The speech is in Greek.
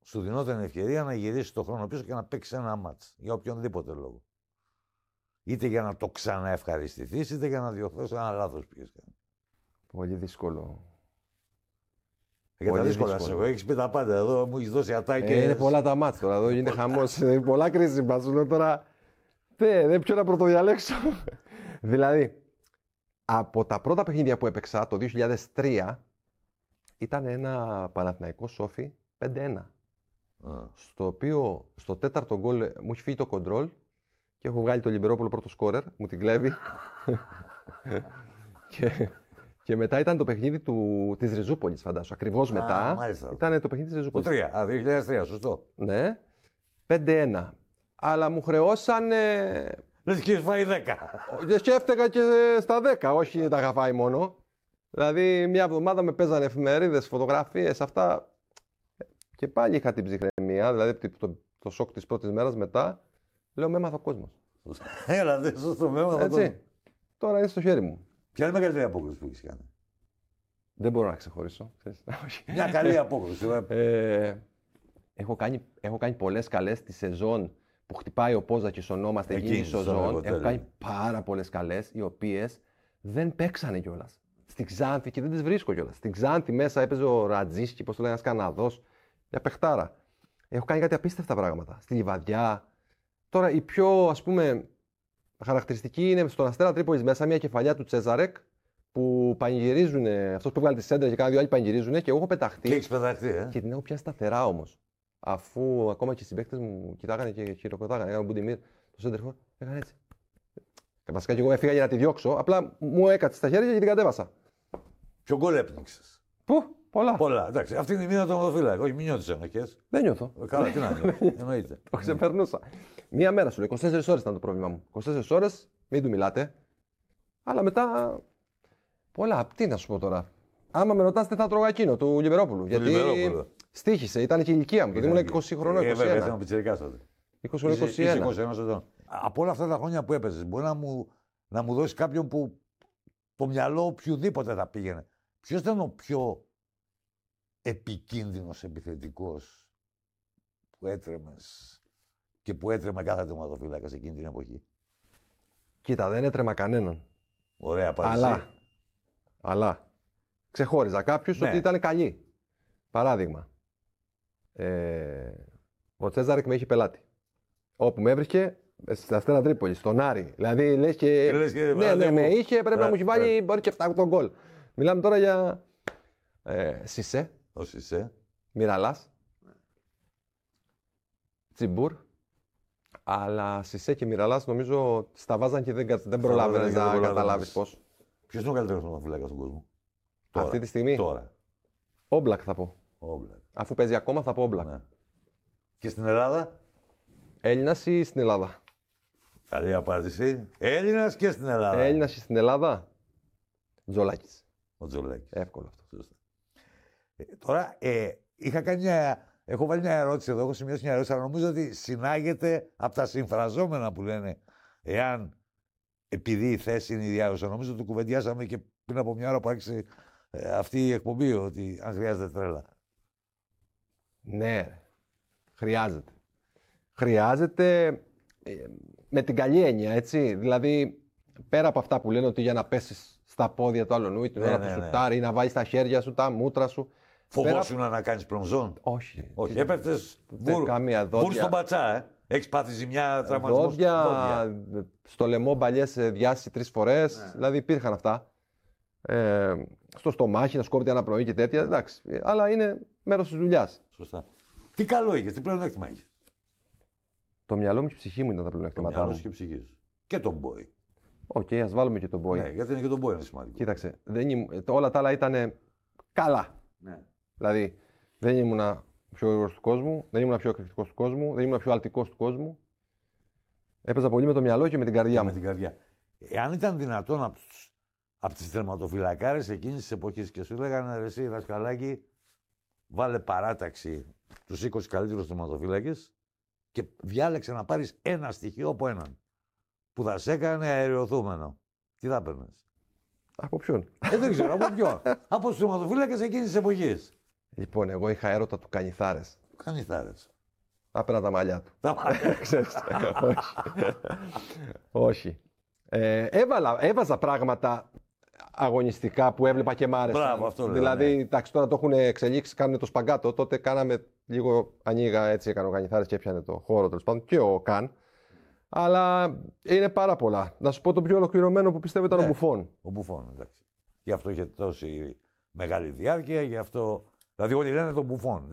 σου δινόταν ευκαιρία να γυρίσει το χρόνο πίσω και να παίξει ένα μάτς. Για οποιονδήποτε λόγο. Είτε για να το ξαναευχαριστηθείς, είτε για να διορθώσεις ένα λάθος που έχεις κάνει. Πολύ δύσκολο. Για τα δύσκολα σου. Έχεις πει τα πάντα εδώ, μου έχεις δώσει ατάκες. Είναι πολλά τα μάτς τώρα. Εδώ γίνεται χαμός. Πολλά κρίσιμα. Σου λέω τώρα. Δεν ποιο να πρωτοδιαλέξω. Δηλαδή, από τα πρώτα παιχνίδια που έπαιξα το 2003 ήταν ένα Παναθηναϊκό Σόφι 5-1. Στο οποίο στο τέταρτο γκολ μου έχει φύγει το κοντρόλ και έχω βγάλει το Λιμπερόπουλο πρώτο σκόρερ, μου την κλέβει. και μετά ήταν το παιχνίδι της Ριζούπολης, φαντάσου. Ακριβώς μετά ήταν το παιχνίδι της Ριζούπολης. Το 2003, σωστό. Ναι, 5-1. Αλλά μου χρεώσανε. Λες και φάει 10. Και σκέφτηκα και στα 10, όχι τα είχα φάει μόνο. Δηλαδή, μια εβδομάδα με παίζανε εφημερίδες, φωτογραφίες, αυτά. Και πάλι είχα την ψυχραιμία, δηλαδή το σοκ της πρώτης μέρας μετά. Λέω, με έμαθα ο κόσμος. Έλα, δεν σωστό, με έμαθα ο κόσμος. Τώρα είναι στο χέρι μου. Ποια είναι η μεγαλύτερη απόκριση που έχεις κάνει? Δεν μπορώ να ξεχωρίσω. Μια καλή απόκριση. Έχω κάνει πολλές καλές τη σεζόν που χτυπάει ο Πόζακης, ονόμαστε εκείνη η σεζόν. Έχω κάνει πάρα πολλές καλές, οι οποίες δεν παίξανε κιόλας. Στην Ξάνθη και δεν τις βρίσκω κιόλας. Στην Ξάνθη μέσα έπαιζε ο Ρατζίσκι, πώς το λέει, ένας Καναδός, για παιχτάρα. Έχω κάνει κάτι απίστευτα πράγματα. Στη Λιβαδιά. Τώρα η πιο, ας πούμε, χαρακτηριστική είναι στον Αστέρα Τρίπολης μέσα μια κεφαλιά του Τσέζαρεκ που πανηγυρίζουν. Αυτός που βγάλει τη σέντρα και κάνα δύο άλλοι πανηγυρίζουν και εγώ έχω πεταχτεί. Και έχεις πεταχτεί, Και την έχω πιάσει σταθερά όμως. Αφού ακόμα και οι συμπαίκτες μου κοιτάγανε και χειροκροτάγανε, έκαναν Μπουντιμίρ, το σέντερφορ, έκανε έτσι. Και βασικά και εγώ έφυγα για να τη διώξω, απλά μου έκατσε στα χέρια και την κατέβασα. Ποιο γκολ έπνιξες? Πού? Πολλά. Πολλά. Εντάξει, αυτή είναι η μοίρα του τερματοφύλακα. Όχι, μην νιώθεις ενοχές. Δεν νιώθω. Καλά, τι να νιώθω. Εννοείται. Το ξεπερνούσα. Μία μέρα σου λέει, 24 ώρες ήταν το πρόβλημά μου. 24 ώρες, μην του μιλάτε. Αλλά μετά. Πολλά. Τι να σου πω τώρα. Άμα με ρωτάς, δεν θα τρώγα εκείνο του Λιβερόπουλου. Γιατί στοίχησε, ήταν και η ηλικία μου. Γιατί ήμουν 20 χρονών. Βέβαια, ήταν πιτσιρικάς τότε. 20-21. Από όλα αυτά τα χρόνια που έπαιζες, μπορεί να μου δώσει κάποιον που το μυαλό οποιοδήποτε θα πήγαινε. Ποιος ήταν ο πιο επικίνδυνος επιθετικός που έτρεμες και που έτρεμε κάθε τερματοφύλακα σε εκείνη την εποχή? Κοίτα, δεν έτρεμα κανέναν. Ωραία απάντηση. Αλλά ξεχώριζα κάποιους ότι ήταν καλοί. Παράδειγμα, ο Τσέζαρεκ με είχε πελάτη. Όπου με έβρισκε, στην Αστέρα Τρίπολη, στον Άρη. Δηλαδή λες και. Ναι, με είχε, πρέπει να μου έχει βάλει μπορεί και 7-8 γκολ. Μιλάμε τώρα για. Σισέ. Ο Σισέ. Μιραλάς. Τσιμπούρ. Αλλά Σισέ και Μιραλάς νομίζω στα βάζαν και δεν προλάβαινες να καταλάβεις πώς. Ποιος είναι ο καλύτερος τερματοφύλακας στον κόσμο αυτή τη στιγμή? Τώρα. Όμπλακ θα πω. Όμπλακ. Αφού παίζει ακόμα θα πω Όμπλακ. Ναι. Και στην Ελλάδα? Έλληνας ή στην Ελλάδα? Καλή απάντηση. Έλληνας και στην Ελλάδα. Έλληνας και στην Ελλάδα. Τζολάκης. Ο Τζολάκης. Εύκολο αυτό. Σωστά. Τώρα, έχω βάλει μια ερώτηση εδώ, έχω σημειώσει μια ερώτηση, αλλά νομίζω ότι συνάγεται από τα συμφραζόμενα που λένε εάν επειδή η θέση είναι ιδιάζουσα. Νομίζω ότι το κουβεντιάσαμε και πριν από μια ώρα που άρχισε αυτή η εκπομπή, ότι αν χρειάζεται τρέλα. Ναι, χρειάζεται. Χρειάζεται με την καλή έννοια, έτσι. Δηλαδή, πέρα από αυτά που λένε ότι για να πέσεις στα πόδια του άλλου ή την ώρα που σουτάρει ή να βάλεις στα χέρια σου, τα μούτρα σου. Φοβόσουν να κάνεις προμζόν? Όχι. Όχι, έπεφτες βούρ στον πατσά, Έχεις πάθει ζημιά, τραυματισμό? Δόντια, στο λαιμό μπαλιές διάσει 3 φορές, ναι. Δηλαδή υπήρχαν αυτά. Στο στομάχι, να σκόπτει ένα πρωί και τέτοια, εντάξει. Αλλά είναι μέρος της δουλειάς. Σωστά. Τι καλό είχες, τι πλεονέκτημα είχες? Το μυαλό μου και η ψυχή μου ήταν τα πλεονέκτηματά μου. Το μυαλό και η ψυχή σου. Και τον μπόι. Οκ, ας βάλουμε και τον μπόι. Ναι, γιατί είναι και τον μπόι είναι σημαντικό. Κοίταξε, όλα τα άλλα ήταν καλά. Ναι. Δηλαδή, δεν ήμουνα πιο γρήγορος του κόσμου, δεν ήμουν πιο εκρηκτικός του κόσμου, δεν ήμουν πιο αλτικός του κόσμου. Έπαιζα πολύ με το μυαλό και με την καρδιά μου. Με την καρδιά. Εάν ήταν δυνατόν από τις τερματοφυλακάρες εκείνης της εποχής και σου λέγανε εσύ δασκαλάκι, βάλε παράταξη τους 20 καλύτερους τερματοφύλακες και διάλεξε να πάρεις ένα στοιχείο από έναν που θα σε έκανε αεριοθούμενο. Τι θα έπαιρνες? Από ποιον? Δεν ξέρω, από ποιον. Από τους τερματοφύλακες εκείνης της εποχής. Λοιπόν, εγώ είχα έρωτα του Κανιθάρες. Κανιθάρες. Απέναντι τα μαλλιά του. Τα μάτια. Ξέρεις. Όχι. Έβαζα πράγματα αγωνιστικά που έβλεπα και μ' άρεσαν. Μπράβο, αυτό λέω, Δηλαδή, ναι. εντάξει, τώρα το έχουν εξελίξει, κάνουν το σπαγκάτο. Τότε κάναμε λίγο ανοίγα, έτσι έκανε ο Κανιθάρης και έπιανε το χώρο, τέλος πάντων, και ο Καν. Αλλά είναι πάρα πολλά. Να σου πω το πιο ολοκληρωμένο που πιστεύω ήταν ο Μπουφόν. Ο Μπουφόν, εντάξει. Γι' αυτό είχε τόση μεγάλη διάρκεια, γι' αυτό. Δηλαδή, όλοι λένε τον Μπουφόν.